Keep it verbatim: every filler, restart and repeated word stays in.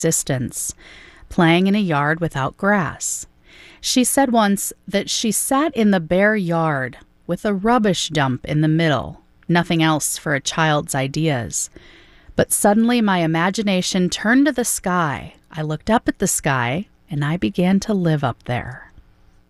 existence, playing in a yard without grass. She said once that she sat in the bare yard with a rubbish dump in the middle, nothing else for a child's ideas. But suddenly my imagination turned to the sky. I looked up at the sky, and I began to live up there.